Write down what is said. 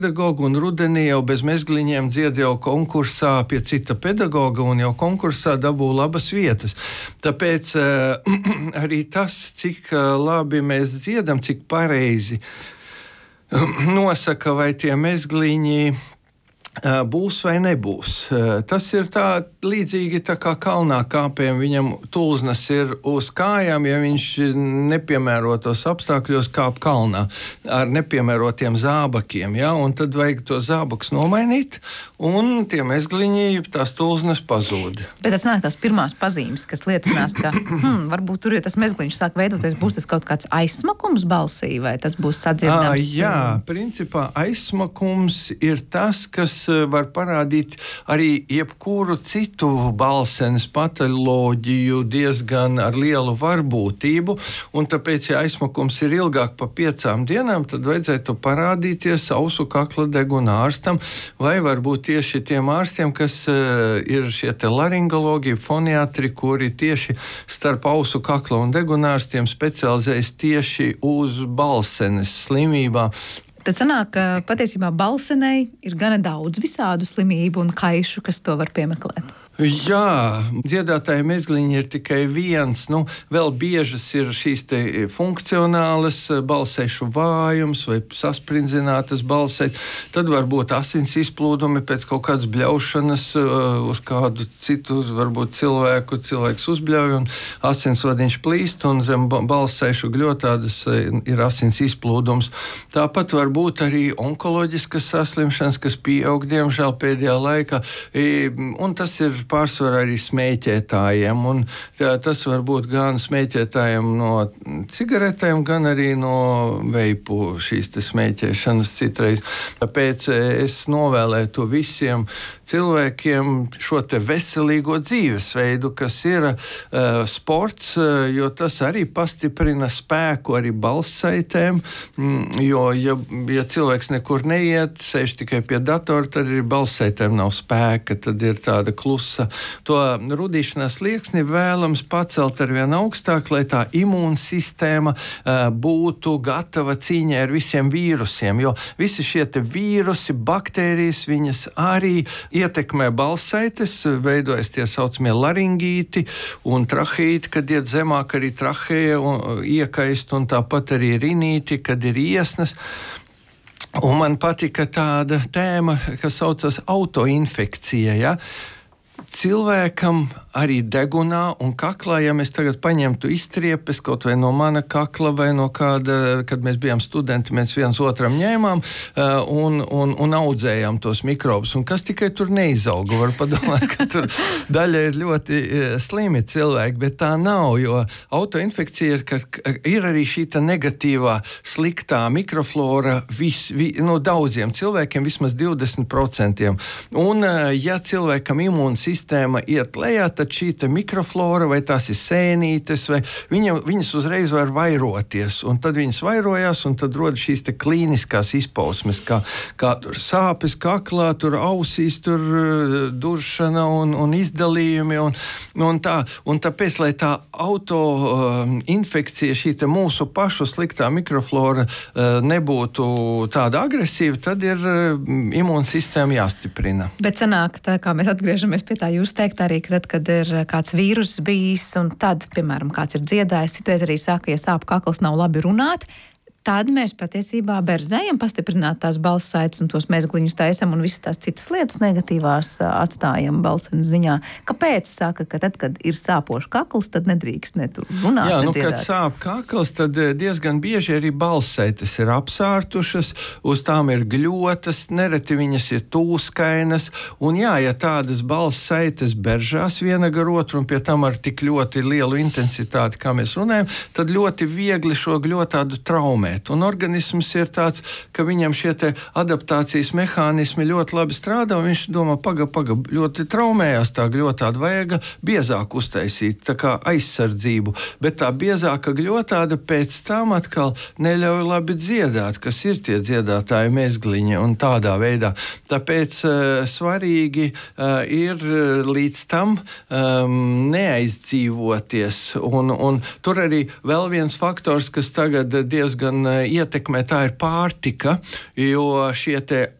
pedagogu, un rudenī jau bez mezgliņiem dzied jau konkursā pie cita pedagoga, un jau konkursā dabū labas vietas. Tāpēc arī tas, cik labi mēs dziedam, cik pareizi nosaka, vai tie mezgliņi būs vai nebūs. Tas ir tā līdzīgi tā kā kalnā kāpējiem. Viņam tulznas ir uz kājām, ja viņš nepiemērotos apstākļos kāp kalnā ar nepiemērotiem zābakiem. Ja? Un tad vajag to zābakus nomainīt, un tie mezgliņi, tās tulznas pazūd. Bet tas nāk tās pirmās pazīmes, kas liecinās, ka varbūt tur, ja tas mezgliņš sāk veidoties, būs tas kaut kāds aizsmakums balsī, vai tas būs sadzirdams? Jā, principā aizsmakums ir tas, kas var parādīt arī jebkuru citu balsenes patoloģiju diezgan ar lielu varbūtību, un tāpēc, ja aizsmakums ir ilgāk pa 5 dienām, tad vajadzētu parādīties ausu kakla deguna ārstam, vai varbūt tieši tiem ārstiem, kas ir šie te laringologi, foniatri, kuri tieši starp ausu kakla un deguna ārstiem specializējas tieši uz balsenes slimībām. Tad sanāk, ka patiesībā balsenei ir gana daudz visādu slimību un kaišu, kas to var piemeklēt. Jā, dziedātāji mezgliņi ir tikai viens. Vēl biežas ir šīs te funkcionālas balsēšu vājums vai sasprindzinātas balsēs. Tad var būt asins izplūdumi pēc kaut kādas bļaušanas uz kādu citu, varbūt cilvēks uzbļauj un asinsvadiņš plīst un zem balsēšu gļotādas ir asins izplūdums. Tāpat var būt arī onkoloģiskas saslimšanas, kas pieaug, diemžēl, pēdējā laikā. Un tas ir pārsvarā arī smēķētājiem. Un tas var būt gan smēķētājiem no cigaretēm, gan arī no veipu šīs te smēķēšanas citreiz. Tāpēc es novēlētu visiem cilvēkiem šo te veselīgo dzīvesveidu, kas ir sports, jo tas arī pastiprina spēku arī balssaitēm, jo ja cilvēks nekur neiet, sēž tikai pie datora, tad arī balssaitēm nav spēka, tad ir tāda klusa. To rudīšanās slieksni vēlams pacelt arvien augstāk, lai tā imūnsistēma būtu gatava cīņai ar visiem vīrusiem, jo visi šie te vīrusi, baktērijas, viņas arī ietekmē balssaites, veidojas tie saucamie laringīti un traheīti, kad iet zemāk arī traheja iekaist, un tāpat arī rinīti, kad ir iesnas. Un man patika tāda tēma, kas saucas autoinfekcija, ja? Cilvēkam arī degunā un kaklā, ja mēs tagad paņemtu izstriepes kaut vai no mana kakla vai no kāda, kad mēs bijām studenti, mēs viens otram ņēmām un audzējām tos mikrobus. Un kas tikai tur neizauga, var padomāt, ka tur daļa ir ļoti slimi cilvēki, bet tā nav, jo autoinfekcija ir, ka ir arī šī negatīvā, sliktā mikroflora daudziem cilvēkiem, vismaz 20%. Un ja cilvēkam imūnsistēma iet lejā, tad šī te mikroflora, vai tās ir sēnītes, vai viņas uzreiz var vairoties, un tad viņas vairojās, un tad rodas šīs te klīniskās izpausmes, kā tur sāpes kaklā, tur ausīs, tur duršana un izdalījumi, un tā. Un tāpēc, lai tā autoinfekcija, šī te mūsu pašu sliktā mikroflora nebūtu tāda agresīva, tad ir imūnsistēma jāstiprina. Bet sanāk, tā kā mēs atgriežamies pie tā, jūs teikt arī, ka tad, kad ir kāds vīrus bijis, un tad, piemēram, kāds ir dziedājis, citreiz arī saka, ja sāp kakls, nav labi runāt, tad mēs patiesībā berzējam pastiprināt tās balssaites un tos mezgliņus taisam un visas tās citas lietas negatīvās atstājam balsenes ziņā. Kāpēc saka, ka tad, kad ir sāpošs kakls, tad nedrīkst ne tur runāt, ne dziedāt? Kad sāp kakls, tad diezgan bieži arī balssaites ir apsārtušas, uz tām ir gļotas, nereti viņas ir tūskainas, un ja tādas balssaites beržās viena gar otru un pie tam ar tik ļoti lielu intensitāti, kā mēs runājam, tad ļoti viegli šo gļotādu traumēt. Un organisms ir tāds, ka viņam šie te adaptācijas mehānismi ļoti labi strādā, un viņš domā, paga, ļoti traumējās tā gļotāda, vajag biezāk uztaisīt, tā kā aizsardzību, bet tā biezāka gļotāda pēc tam atkal neļauj labi dziedāt, kas ir tie dziedātāji mezgliņi un tādā veidā. Tāpēc svarīgi ir līdz tam neaizdzīvoties, un tur arī vēl viens faktors, kas tagad diezgan ietekmē, tā ir pārtika, jo šie te